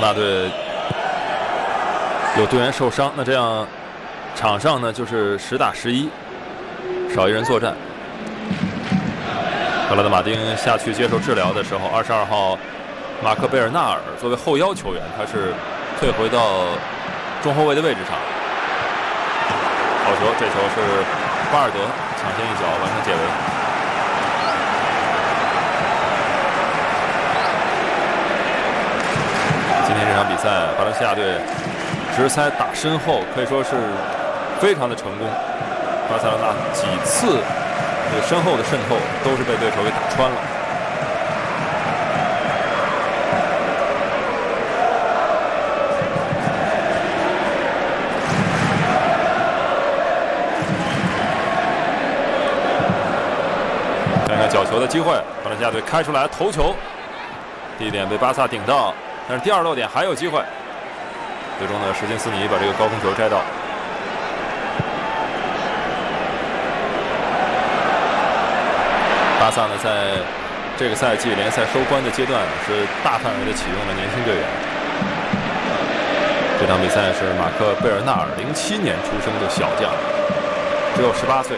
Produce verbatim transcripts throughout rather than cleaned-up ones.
纳队有队员受伤，那这样场上呢就是十打十一，少一人作战。克劳德马丁下去接受治疗的时候，二十二号马克贝尔纳尔作为后腰球员，他是退回到中后卫的位置上。好球，这球是巴尔德抢先一脚完成解围。今天这场比赛，巴伦西亚队直塞打身后，可以说是非常的成功。巴塞罗那几次这个身后的渗透都是被对手给打穿了。看看角球的机会，巴伦西亚队开出来头球，第一点被巴萨顶到，但是第二落点还有机会。最终呢，史金斯尼把这个高空球摘到。巴萨呢，在这个赛季联赛收官的阶段是大范围的启用了年轻队员。这场比赛是马克贝尔纳尔，零七年出生的小将，只有十八岁。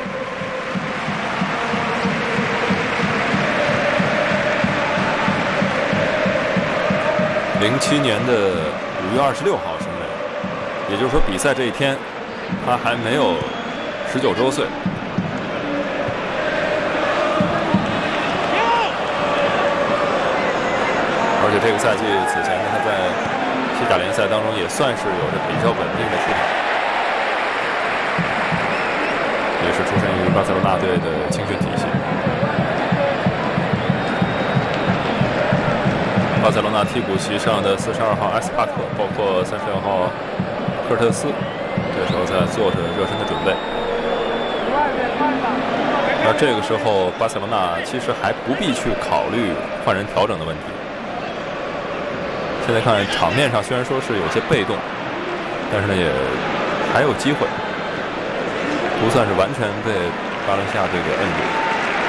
零七年的五月二十六号生人，也就是说，比赛这一天他还没有十九周岁。而且这个赛季此前呢，他在西甲联赛当中也算是有着比较稳定的出场，也是出身于巴塞罗那队的青训体系。巴塞罗那替补席上的四十二号埃斯帕克，包括三十六号科尔特斯，这时候在做着热身的准备。而这个时候，巴塞罗那其实还不必去考虑换人调整的问题。现在看场面上虽然说是有些被动，但是呢也还有机会，不算是完全被巴伦西亚队给摁住。